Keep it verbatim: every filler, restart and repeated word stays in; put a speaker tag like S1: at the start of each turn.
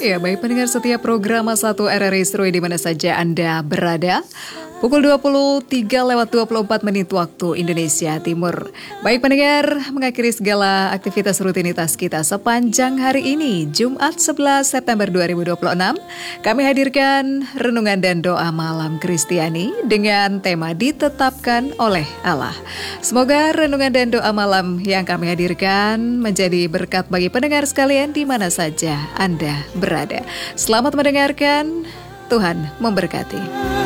S1: Ya, baik pendengar setiap program satu R R I Seru di mana saja Anda berada. Pukul dua puluh tiga lewat dua puluh empat menit waktu Indonesia Timur. Baik pendengar, mengakhiri segala aktivitas rutinitas kita sepanjang hari ini, Jumat sebelas September dua ribu dua puluh enam. Kami hadirkan renungan dan doa malam Kristiani dengan tema ditetapkan oleh Allah. Semoga renungan dan doa malam yang kami hadirkan menjadi berkat bagi pendengar sekalian di mana saja Anda berada. Selamat mendengarkan, Tuhan memberkati.